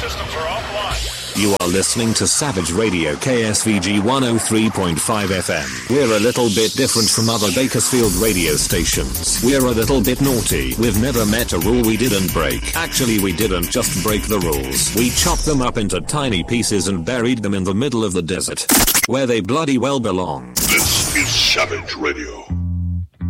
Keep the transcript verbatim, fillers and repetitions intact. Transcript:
systems are offline. You are listening to Savage Radio K S V G one oh three point five F M. We're a little bit different from other Bakersfield radio stations. We're a little bit naughty. We've never met a rule we didn't break. Actually, we didn't just break the rules. We chopped them up into tiny pieces and buried them in the middle of the desert, where they bloody well belong. This is Savage Radio.